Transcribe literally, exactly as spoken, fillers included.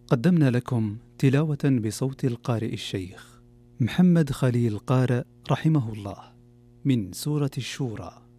قدمنا لكم تلاوة بصوت القارئ الشيخ محمد خليل قارئ رحمه الله من سورة الشورى.